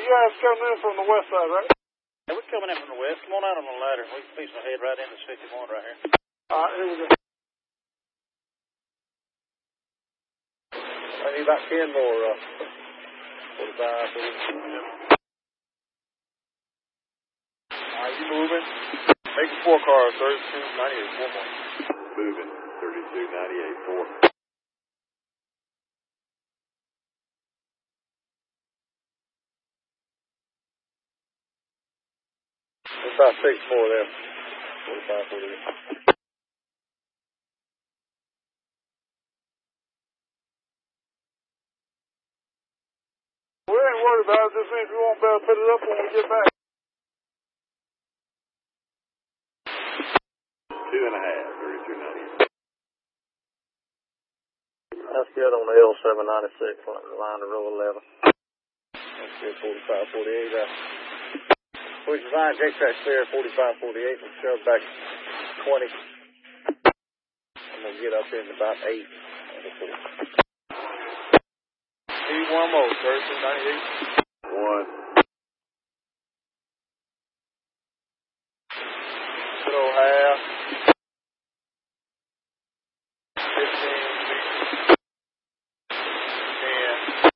guys coming in from the west side, right? Yeah, we're coming in from the west. Come on out on the ladder. We can piece my head right into 61 right here. All right, here we go. I need about 10 more, 45, 30. All right, you moving? Make 4 cars, 3298, 4 more. Moving, 3298, 4. There's about 6 more there. 45, 48. We ain't worried about it. Just see if you won't be able to put it up when we get back. 2.5, 3298. That's good on the L796 line to row 11. That's good, 45, 48 there. Push the line, J-track clear, 45, 48. We'll shove back 20. I'm going to get up in about 8. Need one more, 3298. 1. Little half. 15. 10.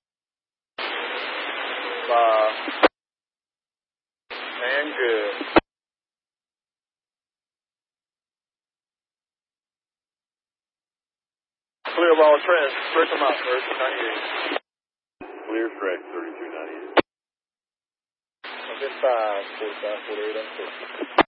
5. And good. Clear ball trend. Stretch them out, 3298. Clear stretch, 3298. I've been 5, 45, 48, I'm 50.